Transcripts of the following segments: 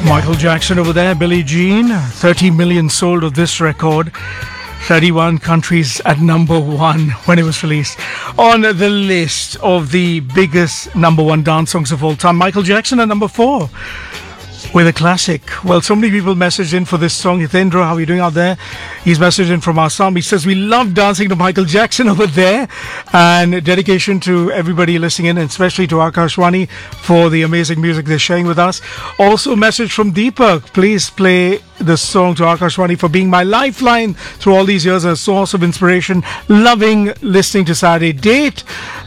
Michael Jackson over there, Billie Jean, 30 million sold of this record. 31 countries at number one when it was released. On the list of the biggest number one dance songs of all time, Michael Jackson at number 4 with a classic. Well, so many people messaged in for this song. Hitendra, how are you doing out there? He's messaged in from Assam. He says, we love dancing to Michael Jackson over there. And dedication to everybody listening in, and especially to Akashwani for the amazing music they're sharing with us. Also, a message from Deepak. Please play the song to Akashwani for being my lifeline through all these years, a source of inspiration. Loving listening to Saturday Date.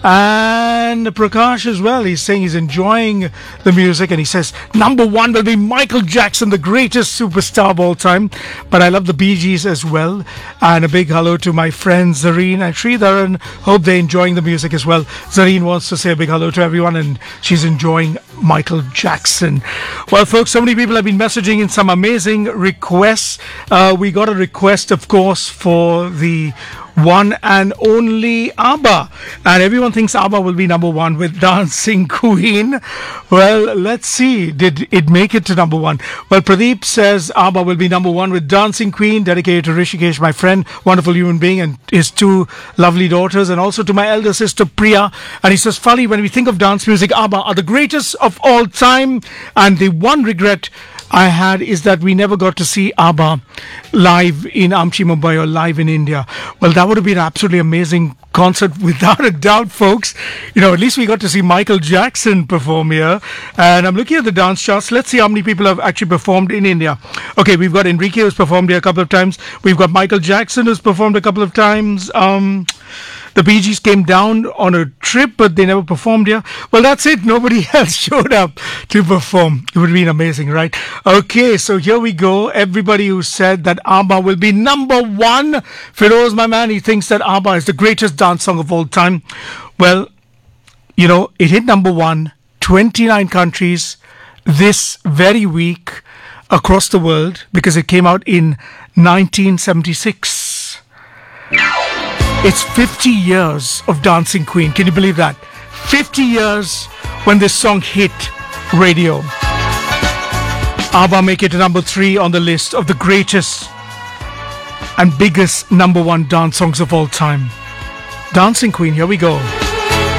And Prakash as well. He's saying he's enjoying the music, and he says, number one will be Michael Jackson, the greatest superstar of all time. But I love the Bee Gees as well. And a big hello to my friends Zareen and Sridharan. Hope they're enjoying the music as well. Zareen wants to say a big hello to everyone, and she's enjoying Michael Jackson. Well, folks, so many people have been messaging in some amazing requests. We got a request, of course, for the one and only ABBA, and everyone thinks ABBA will be number one with Dancing Queen. Well, let's see, did it make it to number one? Well, Pradeep says ABBA will be number one with Dancing Queen, dedicated to Rishikesh, my friend, wonderful human being, and his 2 lovely daughters, and also to my elder sister Priya. And he says, Fali, when we think of dance music, ABBA are the greatest of all time, and the one regret I had is that we never got to see ABBA live in Amchi, Mumbai, or live in India. Well, that would have been an absolutely amazing concert without a doubt, folks. You know, at least we got to see Michael Jackson perform here. And I'm looking at the dance charts. Let's see how many people have actually performed in India. Okay, we've got Enrique who's performed here a couple of times. We've got Michael Jackson who's performed a couple of times. The Bee Gees came down on a trip, but they never performed here. Well, that's it. Nobody else showed up to perform. It would have been amazing, right? Okay, so here we go. Everybody who said that ABBA will be number one. Firoz, my man, he thinks that ABBA is the greatest dance song of all time. Well, you know, it hit number one, 29 countries this very week across the world, because it came out in 1976. It's 50 years of Dancing Queen. Can you believe that? 50 years when this song hit radio. ABBA make it to number 3 on the list of the greatest and biggest number one dance songs of all time. Dancing Queen, here we go.